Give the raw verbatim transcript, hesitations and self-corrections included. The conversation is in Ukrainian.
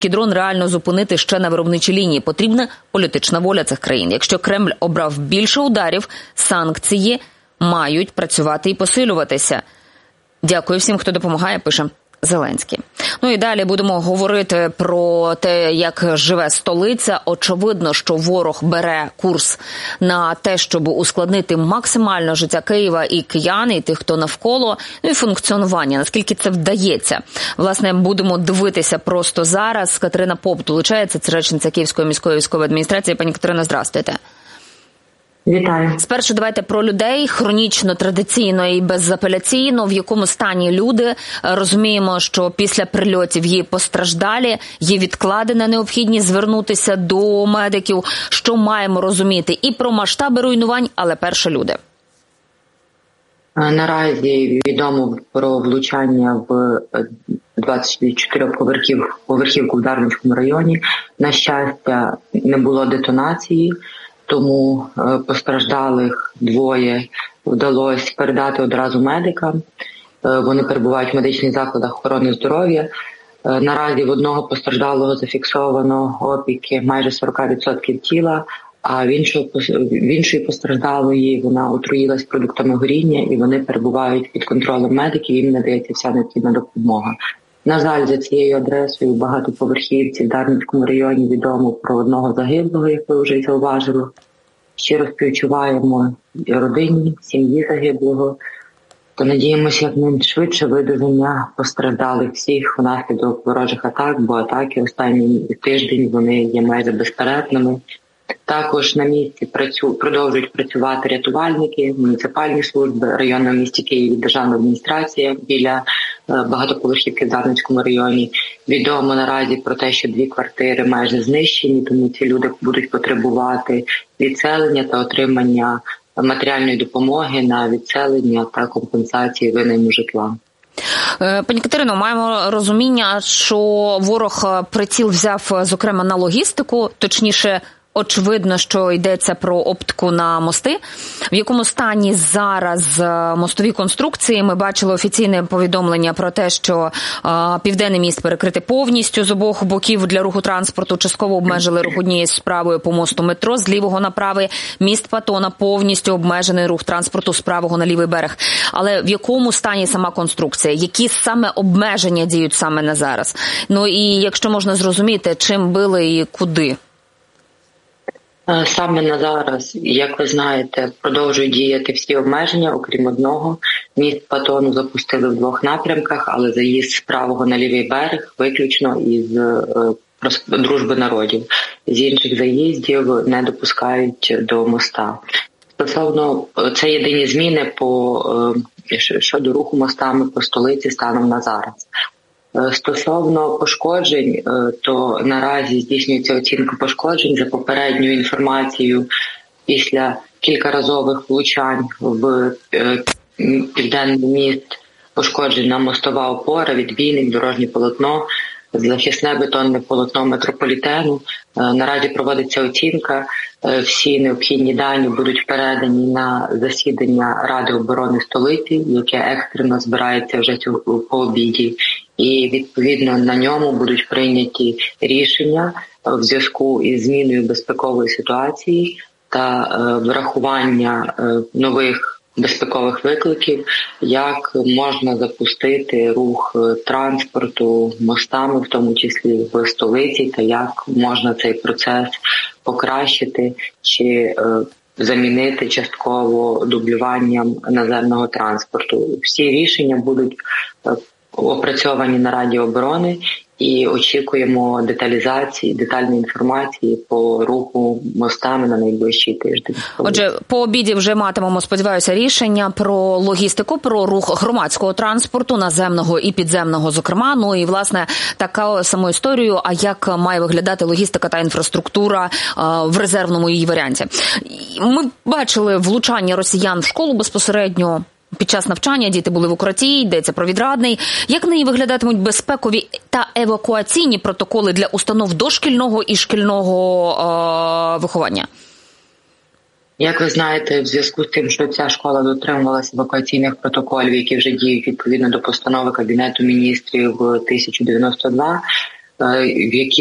дрон реально зупинити ще на виробничій лінії. Потрібна політична воля цих країн. Якщо Кремль обрав більше ударів, санкції мають працювати і посилюватися. Дякую всім, хто допомагає, пише Зеленський. Ну і далі будемо говорити про те, як живе столиця. Очевидно, що ворог бере курс на те, щоб ускладнити максимально життя Києва і киян, і тих, хто навколо, ну і функціонування. Наскільки це вдається? Власне, будемо дивитися просто зараз. Катерина Поп долучається, це речниця Київської міської військової адміністрації. Пані Катерина, здрастуйте. Вітаю. Спершу давайте про людей, хронічно, традиційно і безапеляційно, в якому стані люди. Розуміємо, що після прильотів є постраждалі, є відкладена необхідність звернутися до медиків. Що маємо розуміти і про масштаби руйнувань, але перше люди. Наразі відомо про влучання в двадцять чотири поверхівку в Дарницькому районі. На щастя, не було детонації. Тому постраждалих двоє вдалося передати одразу медикам. Вони перебувають в медичних закладах охорони здоров'я. Наразі в одного постраждалого зафіксовано опіки майже сорок відсотків тіла, а в іншого, в іншої постраждалої вона отруїлась продуктами горіння і вони перебувають під контролем медиків, їм надається вся необхідна допомога. На жаль, за цією адресою в багатоповерхівці в Дарницькому районі відомо про одного загиблого, як ви вже й зауважили. Щиро співчуваємо родині, сім'ї загиблого. То надіємося, як найшвидше видуження постраждалих всіх внаслідок ворожих атак, бо атаки останній тиждень вони є майже безперервними. Також на місці працю... продовжують працювати рятувальники, муніципальні служби, районного місті Києві, державна адміністрація біля багатоповерхівки в Дарницькому районі. Відомо наразі про те, що дві квартири майже знищені, тому ці люди будуть потребувати відселення та отримання матеріальної допомоги на відселення та компенсації винайму житла. Пані Катерино, маємо розуміння, що ворог приціл взяв, зокрема, на логістику, точніше, очевидно, що йдеться про оптику на мости. В якому стані зараз мостові конструкції? Ми бачили офіційне повідомлення про те, що а, Південний міст перекритий повністю з обох боків для руху транспорту. Частково обмежили рух однією справою по мосту метро з лівого на правий. Міст Патона повністю обмежений рух транспорту з правого на лівий берег. Але в якому стані сама конструкція? Які саме обмеження діють саме на зараз? Ну і якщо можна зрозуміти, чим били і куди? Саме на зараз, як ви знаєте, продовжують діяти всі обмеження, окрім одного. Міст Патону запустили в двох напрямках, але заїзд з правого на лівий берег виключно із е, дружби народів. З інших заїздів не допускають до моста. Стосовно, це єдині зміни по е, щодо руху мостами по столиці станом на зараз. Стосовно пошкоджень, то наразі здійснюється оцінка пошкоджень за попередньою інформацією після кількаразових влучань в південний міст, пошкоджена мостова опора, відбійник, дорожнє полотно, захисне бетонне полотно метрополітену. Наразі проводиться оцінка. Всі необхідні дані будуть передані на засідання Ради оборони столиці, яке екстрено збирається вже по обіді. І відповідно на ньому будуть прийняті рішення в зв'язку із зміною безпекової ситуації та врахування нових безпекових викликів, як можна запустити рух транспорту мостами, в тому числі в столиці, та як можна цей процес покращити чи замінити частково дублюванням наземного транспорту. Всі рішення будуть опрацьовані на Раді оборони і очікуємо деталізації, детальної інформації по руху мостами на найближчий тиждень. Отже, по обіді вже матимемо, сподіваюся, рішення про логістику, про рух громадського транспорту, наземного і підземного, зокрема. Ну і, власне, така саму історію, а як має виглядати логістика та інфраструктура в резервному її варіанті. Ми бачили влучання росіян в школу безпосередньо. Під час навчання діти були в укритті, йдеться про відрадний. Як нині виглядатимуть безпекові та евакуаційні протоколи для установ дошкільного і шкільного е- виховання? Як ви знаєте, в зв'язку з тим, що ця школа дотримувалася евакуаційних протоколів, які вже діють відповідно до постанови Кабінету міністрів тисяча дев'яносто два, в які